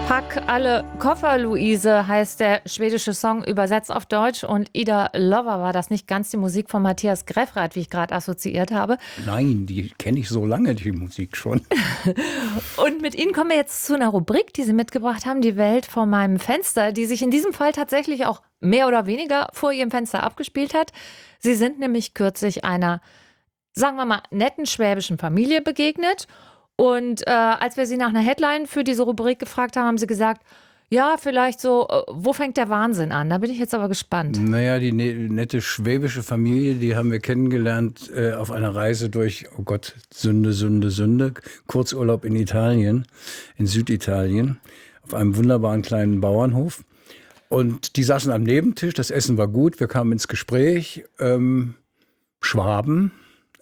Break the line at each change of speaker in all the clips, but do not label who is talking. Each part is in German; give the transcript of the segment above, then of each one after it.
Pack alle Koffer, Luise, heißt der schwedische Song, übersetzt auf Deutsch. Und Ida Lover war das nicht ganz die Musik von Matthias Greffrath, wie ich gerade assoziiert habe.
Nein, die kenne ich so lange, die Musik schon.
Und mit Ihnen kommen wir jetzt zu einer Rubrik, die Sie mitgebracht haben, die Welt vor meinem Fenster, die sich in diesem Fall tatsächlich auch mehr oder weniger vor Ihrem Fenster abgespielt hat. Sie sind nämlich kürzlich einer, sagen wir mal, netten schwäbischen Familie begegnet. Und als wir Sie nach einer Headline für diese Rubrik gefragt haben, haben Sie gesagt, ja, vielleicht so, wo fängt der Wahnsinn an? Da bin ich jetzt aber gespannt.
Naja, die nette schwäbische Familie, die haben wir kennengelernt auf einer Reise durch, oh Gott, Sünde, Sünde, Sünde, Kurzurlaub in Italien, in Süditalien, auf einem wunderbaren kleinen Bauernhof. Und die saßen am Nebentisch, das Essen war gut, wir kamen ins Gespräch, Schwaben,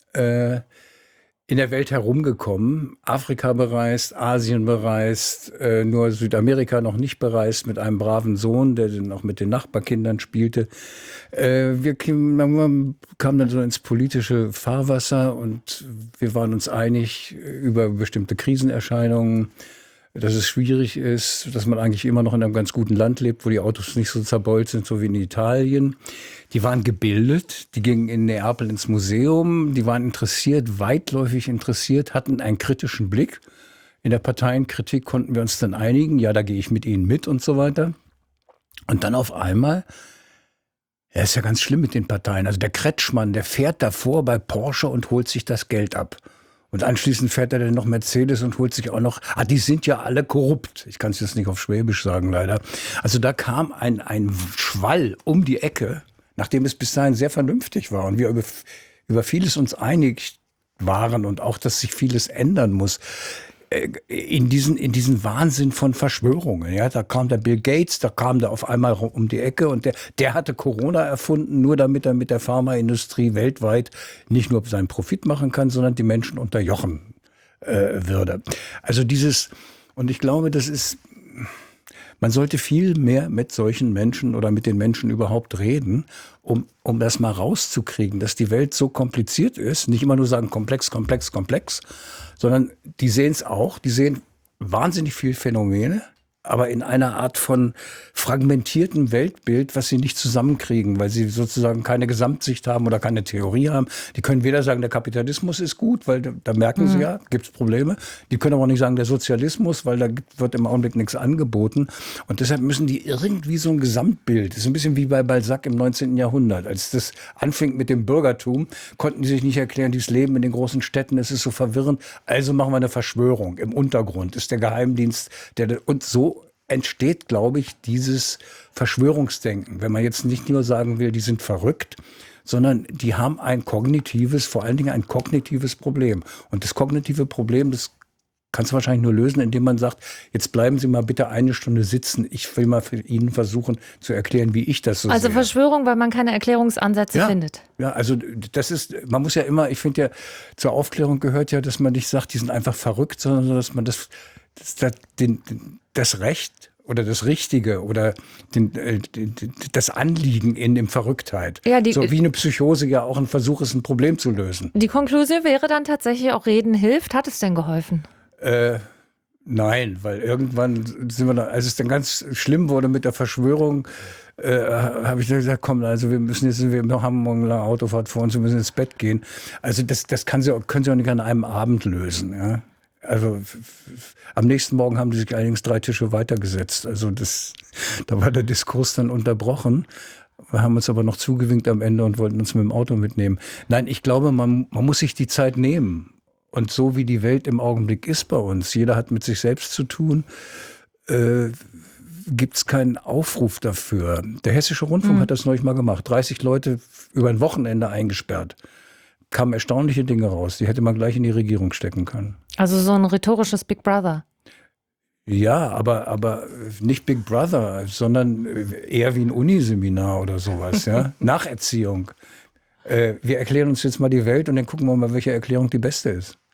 in der Welt herumgekommen, Afrika bereist, Asien bereist, nur Südamerika noch nicht bereist, mit einem braven Sohn, der dann auch mit den Nachbarkindern spielte. Wir kamen dann so ins politische Fahrwasser und wir waren uns einig über bestimmte Krisenerscheinungen, dass es schwierig ist, dass man eigentlich immer noch in einem ganz guten Land lebt, wo die Autos nicht so zerbeult sind, so wie in Italien. Die waren gebildet, die gingen in Neapel ins Museum, die waren interessiert, weitläufig interessiert, hatten einen kritischen Blick. In der Parteienkritik konnten wir uns dann einigen, ja, da gehe ich mit Ihnen mit und so weiter. Und dann auf einmal, ja, ist ja ganz schlimm mit den Parteien. Also der Kretschmann, der fährt davor bei Porsche und holt sich das Geld ab. Und anschließend fährt er dann noch Mercedes und holt sich auch noch, die sind ja alle korrupt. Ich kann es jetzt nicht auf Schwäbisch sagen, leider. Also da kam ein Schwall um die Ecke, nachdem es bis dahin sehr vernünftig war und wir über vieles uns einig waren und auch, dass sich vieles ändern muss. In diesen Wahnsinn von Verschwörungen. Ja, da kam der Bill Gates, da kam der auf einmal um die Ecke und der hatte Corona erfunden, nur damit er mit der Pharmaindustrie weltweit nicht nur seinen Profit machen kann, sondern die Menschen unterjochen würde. Also und ich glaube, man sollte viel mehr mit solchen Menschen oder mit den Menschen überhaupt reden, um das mal rauszukriegen, dass die Welt so kompliziert ist. Nicht immer nur sagen komplex, komplex, komplex, sondern die sehen es auch. Die sehen wahnsinnig viele Phänomene, aber in einer Art von fragmentiertem Weltbild, was sie nicht zusammenkriegen, weil sie sozusagen keine Gesamtsicht haben oder keine Theorie haben. Die können weder sagen, der Kapitalismus ist gut, weil da merken sie ja, gibt es Probleme. Die können aber auch nicht sagen, der Sozialismus, weil da wird im Augenblick nichts angeboten. Und deshalb müssen die irgendwie so ein Gesamtbild, das ist ein bisschen wie bei Balzac im 19. Jahrhundert. Als das anfing mit dem Bürgertum, konnten die sich nicht erklären, dieses Leben in den großen Städten, es ist so verwirrend. Also machen wir eine Verschwörung. Im Untergrund ist der Geheimdienst, und so entsteht, glaube ich, dieses Verschwörungsdenken. Wenn man jetzt nicht nur sagen will, die sind verrückt, sondern die haben vor allen Dingen ein kognitives Problem. Und das kognitive Problem, das kannst du wahrscheinlich nur lösen, indem man sagt, jetzt bleiben Sie mal bitte eine Stunde sitzen. Ich will mal für Ihnen versuchen zu erklären, wie ich das so sehe.
Also Verschwörung, weil man keine Erklärungsansätze findet.
Ja, also man muss ja immer, ich finde ja, zur Aufklärung gehört ja, dass man nicht sagt, die sind einfach verrückt, sondern dass man das Recht oder das Richtige oder das Anliegen in dem Verrücktheit. Ja, so wie eine Psychose ja auch ein Versuch ist, ein Problem zu lösen.
Die Konklusion wäre dann tatsächlich auch Reden hilft. Hat es denn geholfen?
Nein, weil irgendwann als es dann ganz schlimm wurde mit der Verschwörung, habe ich dann gesagt, komm, also wir haben morgen eine lange Autofahrt vor uns, wir müssen ins Bett gehen. Also das können Sie auch nicht an einem Abend lösen, ja. Also am nächsten Morgen haben die sich allerdings 3 Tische weitergesetzt. Also da war der Diskurs dann unterbrochen. Wir haben uns aber noch zugewinkt am Ende und wollten uns mit dem Auto mitnehmen. Nein, ich glaube, man muss sich die Zeit nehmen. Und so wie die Welt im Augenblick ist bei uns, jeder hat mit sich selbst zu tun, gibt es keinen Aufruf dafür. Der Hessische Rundfunk hat das neulich mal gemacht. 30 Leute über ein Wochenende eingesperrt. Kamen erstaunliche Dinge raus. Die hätte man gleich in die Regierung stecken können.
Also so ein rhetorisches Big Brother.
Ja, aber nicht Big Brother, sondern eher wie ein Uniseminar oder sowas. Ja? Nacherziehung. Wir erklären uns jetzt mal die Welt und dann gucken wir mal, welche Erklärung die beste ist.